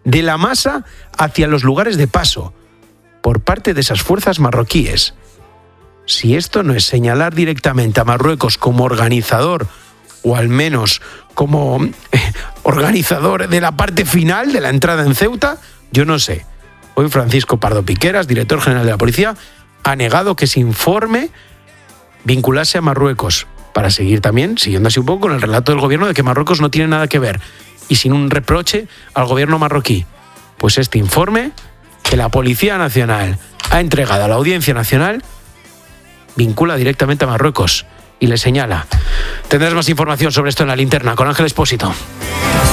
de la masa hacia los lugares de paso por parte de esas fuerzas marroquíes. Si esto no es señalar directamente a Marruecos como organizador, o al menos como organizador de la parte final de la entrada en Ceuta, yo no sé. Hoy Francisco Pardo Piqueras, director general de la policía, ha negado que ese informe vinculase a Marruecos, para seguir también, siguiendo así un poco con el relato del gobierno de que Marruecos no tiene nada que ver, y sin un reproche al gobierno marroquí. Pues este informe que la Policía Nacional ha entregado a la Audiencia Nacional vincula directamente a Marruecos y le señala. Tendrás más información sobre esto en La Linterna con Ángel Expósito.